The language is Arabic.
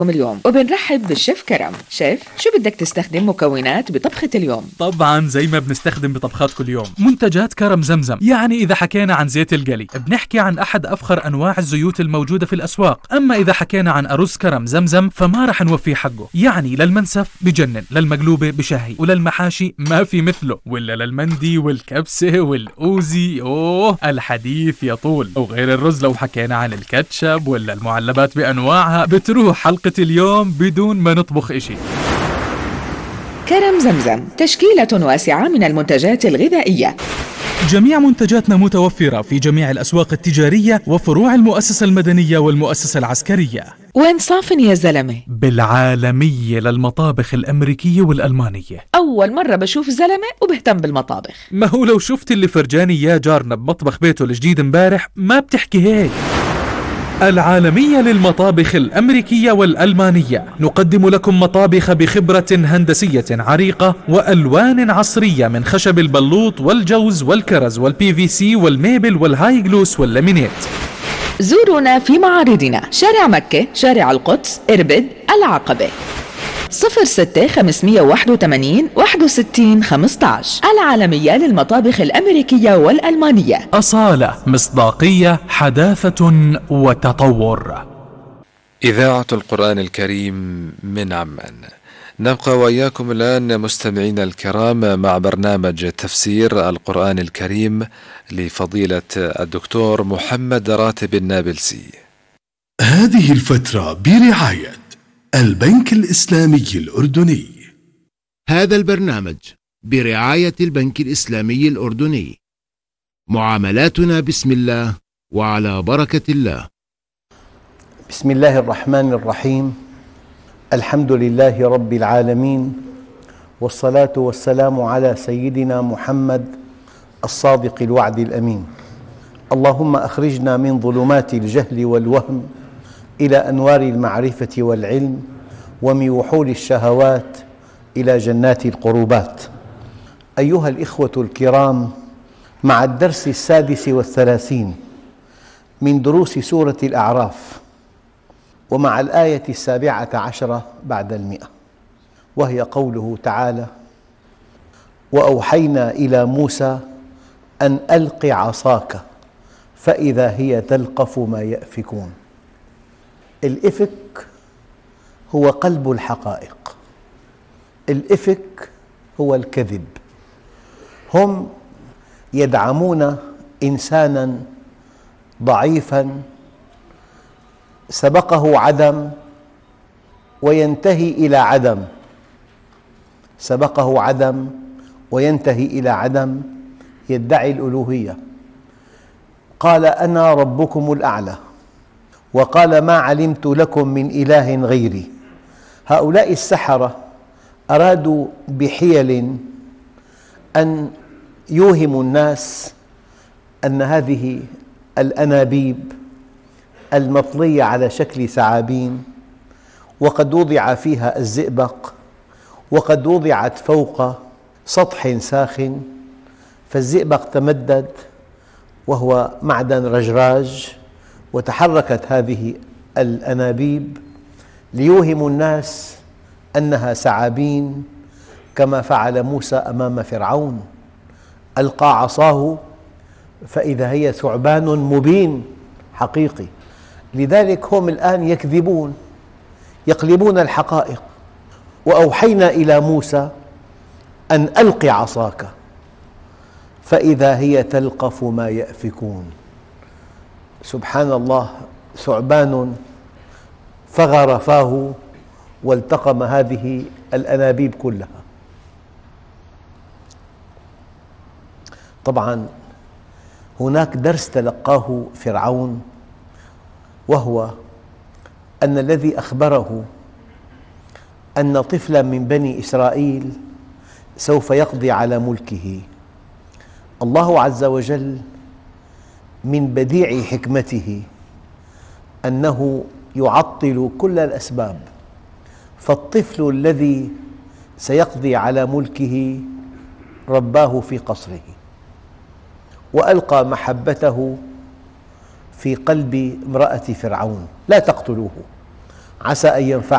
اليوم وبنرحب بالشيف كرم. شيف، شو بدك تستخدم مكونات بطبخة اليوم؟ طبعا زي ما بنستخدم بطبخات كل يوم، منتجات كرم زمزم. يعني إذا حكينا عن زيت القلي بنحكي عن أحد أفخر أنواع الزيوت الموجودة في الأسواق. أما إذا حكينا عن أرز كرم زمزم فما رح نوفيه حقه. يعني للمنسف بجنن، للمقلوبة بشهي، وللمحاشي ما في مثله، ولا للمندي والكبسة والأوزي الحديث يطول. وغير الرز لو حكينا عن الكاتشب ولا المعلبات بأنواعها بتروح حلقة اليوم بدون ما نطبخ إشي. كرم زمزم تشكيلة واسعة من المنتجات الغذائية. جميع منتجاتنا متوفرة في جميع الأسواق التجارية وفروع المؤسسة المدنية والمؤسسة العسكرية. وين صافن يا زلمة؟ بالعالمية للمطابخ الأمريكية والألمانية. أول مرة بشوف زلمة وبهتم بالمطابخ. ما هو لو شفت اللي فرجاني يا جارنا بمطبخ بيته الجديد امبارح ما بتحكي هيك. العالمية للمطابخ الأمريكية والألمانية، نقدم لكم مطابخ بخبرة هندسية عريقة وألوان عصرية من خشب البلوط والجوز والكرز والبي في سي والميبل والهاي جلوس واللامينيت. زورونا في معارضنا: شارع مكة، شارع القدس، إربد، العقبة. 06-581-61-15. العالمية للمطابخ الأمريكية والألمانية. أصالة، مصداقية، حداثة وتطور. إذاعة القرآن الكريم من عمان. نبقى وإياكم الآن مستمعينا الكرام مع برنامج تفسير القرآن الكريم لفضيلة الدكتور محمد راتب النابلسي. هذه الفترة برعاية البنك الإسلامي الأردني. هذا البرنامج برعاية البنك الإسلامي الأردني. معاملاتنا بسم الله وعلى بركة الله. بسم الله الرحمن الرحيم. الحمد لله رب العالمين، والصلاة والسلام على سيدنا محمد الصادق الوعد الأمين. اللهم أخرجنا من ظلمات الجهل والوهم إلى أنوار المعرفة والعلم، ومن وحول الشهوات إلى جنات القربات. أيها الإخوة الكرام، مع الدرس 36 من دروس سورة الأعراف، ومع الآية 17 بعد 100، وهي قوله تعالى: وأوحينا إلى موسى أن ألق عصاك فإذا هي تلقف ما يأفكون. الإفك هو قلب الحقائق، الإفك هو الكذب. هم يدعمون إنساناً ضعيفاً سبقه عدم وينتهي إلى عدم، سبقه عدم وينتهي إلى عدم، يدعي الألوهية. قال أنا ربكم الأعلى، وقال ما علمت لكم من إله غيري. هؤلاء السحرة أرادوا بحيل أن يوهموا الناس أن هذه الأنابيب المطلية على شكل ثعابين، وقد وضع فيها الزئبق، وقد وضعت فوق سطح ساخن، فالزئبق تمدد وهو معدن رجراج، وتحركت هذه الأنابيب ليوهموا الناس أنها ثعابين، كما فعل موسى أمام فرعون. ألقى عصاه فإذا هي ثعبان مبين حقيقي. لذلك هم الآن يكذبون، يقلبون الحقائق. وأوحينا إلى موسى أن ألق عصاك فإذا هي تلقف ما يأفكون. سبحان الله، ثعبان فغر فاه والتقم هذه الأنابيب كلها. طبعاً هناك درس تلقاه فرعون، وهو أن الذي أخبره أن طفلاً من بني إسرائيل سوف يقضي على ملكه، الله عز وجل من بديع حكمته أنه يعطل كل الأسباب، فالطفل الذي سيقضي على ملكه رباه في قصره، وألقى محبته في قلب امرأة فرعون. لا تقتلوه، عسى أن ينفعنا